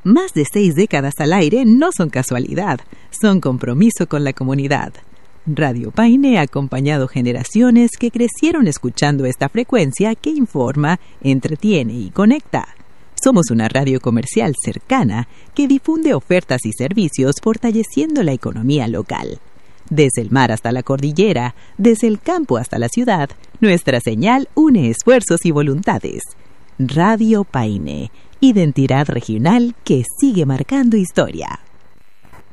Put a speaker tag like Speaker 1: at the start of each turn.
Speaker 1: Más de 6 décadas al aire no son casualidad, son compromiso con la comunidad. Radio Paine ha acompañado generaciones que crecieron escuchando esta frecuencia que informa, entretiene y conecta. Somos una radio comercial cercana que difunde ofertas y servicios fortaleciendo la economía local. Desde el mar hasta la cordillera, desde el campo hasta la ciudad, nuestra señal une esfuerzos y voluntades. Radio Paine, identidad regional que sigue marcando historia.